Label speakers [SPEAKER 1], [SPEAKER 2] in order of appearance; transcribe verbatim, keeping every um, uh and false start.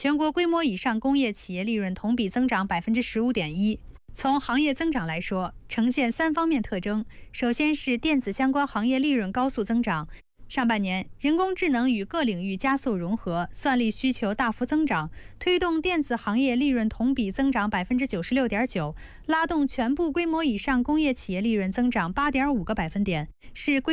[SPEAKER 1] 全国规模以上工业企业利润同比增长百分之十五点一。从行业增长来说，呈现三方面特征。首先是电子相关行业利润高速增长。上半年，人工智能与各领域加速融合，算力需求大幅增长，推动电子行业利润同比增长百分之九十六点九，拉动全部规模以上工业企业利润增长八点五个百分点，是规